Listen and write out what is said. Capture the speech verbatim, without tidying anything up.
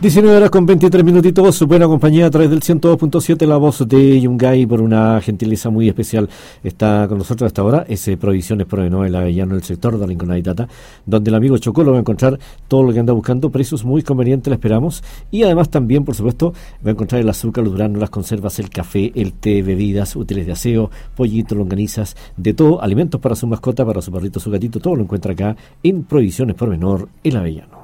diecinueve horas con veintitrés minutitos, su buena compañía a través del ciento dos punto siete, la voz de Yungay, por una gentileza muy especial. Está con nosotros hasta ahora, es eh, Provisiones Provenor, el Avellano, el sector de Rincón Tata, donde el amigo Chocolo va a encontrar todo lo que anda buscando, precios muy convenientes, le esperamos. Y además también, por supuesto, va a encontrar el azúcar, los duranos, las conservas, el café, el té, bebidas, útiles de aseo, pollito, longanizas, de todo, alimentos para su mascota, para su perrito, su gatito, todo lo encuentra acá en Provisiones Provenor, el Avellano.